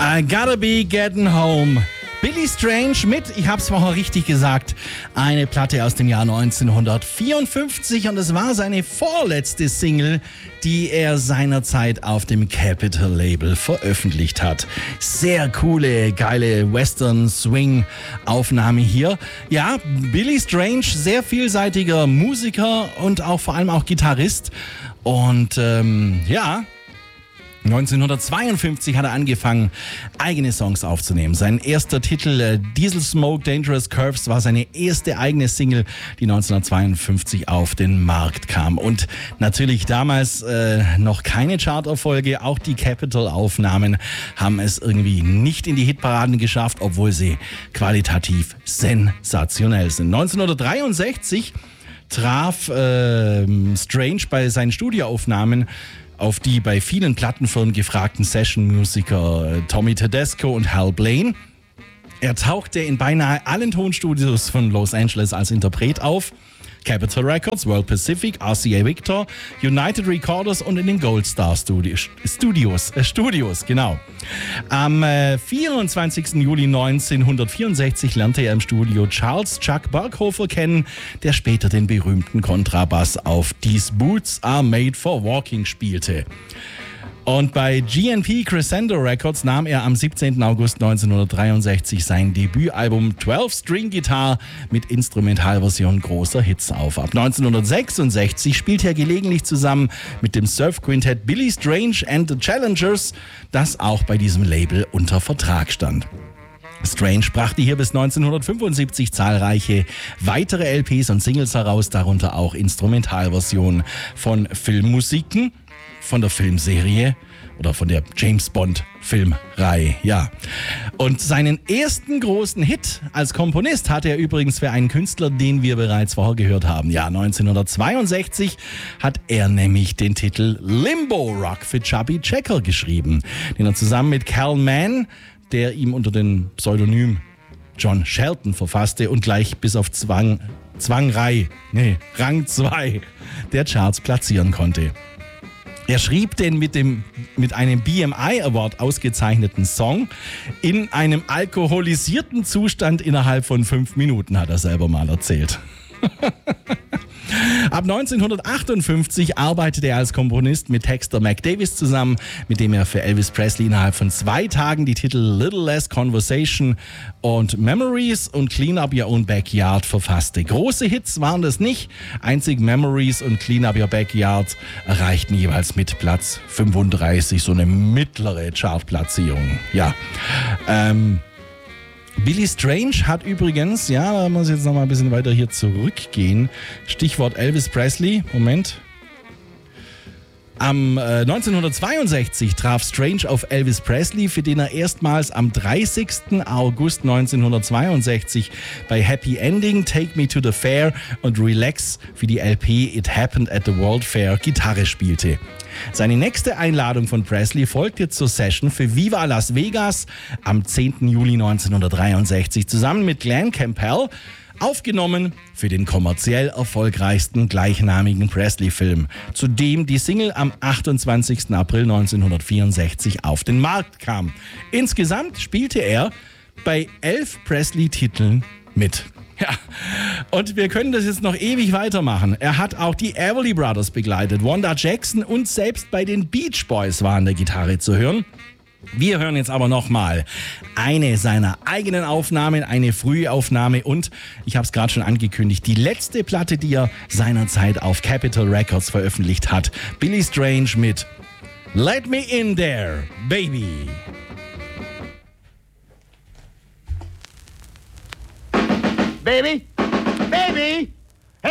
I gotta be getting home. Billy Strange mit, ich hab's vorher richtig gesagt, eine Platte aus dem Jahr 1954 und es war seine vorletzte Single, die er seinerzeit auf dem Capitol Label veröffentlicht hat. Sehr coole, geile Western-Swing-Aufnahme hier. Ja, Billy Strange, sehr vielseitiger Musiker und auch vor allem auch Gitarrist und 1952 hat er angefangen, eigene Songs aufzunehmen. Sein erster Titel, Diesel Smoke Dangerous Curves, war seine erste eigene Single, die 1952 auf den Markt kam. Und natürlich damals noch keine Charterfolge. Auch die Capitol-Aufnahmen haben es irgendwie nicht in die Hitparaden geschafft, obwohl sie qualitativ sensationell sind. 1963 traf Strange bei seinen Studioaufnahmen auf die bei vielen Plattenfirmen gefragten Session-Musiker Tommy Tedesco und Hal Blaine. Er tauchte in beinahe allen Tonstudios von Los Angeles als Interpret auf. Capitol Records, World Pacific, RCA Victor, United Recorders und in den Gold Star Studios, genau. Am 24. Juli 1964 lernte er im Studio Charles Chuck Berghofer kennen, der später den berühmten Kontrabass auf These Boots Are Made for Walking spielte. Und bei GNP Crescendo Records nahm er am 17. August 1963 sein Debütalbum 12-String Guitar mit Instrumentalversion großer Hits auf. Ab 1966 spielte er gelegentlich zusammen mit dem Surf-Quintett Billy Strange and the Challengers, das auch bei diesem Label unter Vertrag stand. Strange brachte hier bis 1975 zahlreiche weitere LPs und Singles heraus, darunter auch Instrumentalversionen von Filmmusiken, von der Filmserie oder von der James Bond Filmreihe, ja. Und seinen ersten großen Hit als Komponist hatte er übrigens für einen Künstler, den wir bereits vorher gehört haben. Ja, 1962 hat er nämlich den Titel Limbo Rock für Chubby Checker geschrieben, den er zusammen mit Cal Mann, der ihm unter dem Pseudonym John Shelton verfasste und gleich bis auf Rang 2 der Charts platzieren konnte. Er schrieb den mit einem BMI Award ausgezeichneten Song in einem alkoholisierten Zustand innerhalb von 5 Minuten, hat er selber mal erzählt. Ab 1958 arbeitete er als Komponist mit Texter Mac Davis zusammen, mit dem er für Elvis Presley innerhalb von 2 Tagen die Titel Little Less Conversation und Memories und Clean Up Your Own Backyard verfasste. Große Hits waren das nicht, einzig Memories und Clean Up Your Backyard erreichten jeweils mit Platz 35 so eine mittlere Chartplatzierung. Ja, Billy Strange hat übrigens, ja, da muss ich jetzt noch mal ein bisschen weiter hier zurückgehen, Stichwort Elvis Presley, Moment. Am 1962 traf Strange auf Elvis Presley, für den er erstmals am 30. August 1962 bei Happy Ending, Take Me to the Fair und Relax für die LP It Happened at the World Fair Gitarre spielte. Seine nächste Einladung von Presley folgte zur Session für Viva Las Vegas am 10. Juli 1963 zusammen mit Glenn Campbell, aufgenommen für den kommerziell erfolgreichsten gleichnamigen Presley-Film, zu dem die Single am 28. April 1964 auf den Markt kam. Insgesamt spielte er bei 11 Presley-Titeln mit. Ja, und wir können das jetzt noch ewig weitermachen. Er hat auch die Everly Brothers begleitet, Wanda Jackson und selbst bei den Beach Boys war an der Gitarre zu hören. Wir hören jetzt aber nochmal eine seiner eigenen Aufnahmen, eine Frühaufnahme und, ich habe es gerade schon angekündigt, die letzte Platte, die er seinerzeit auf Capitol Records veröffentlicht hat. Billy Strange mit Let Me In There, Baby. Baby, baby.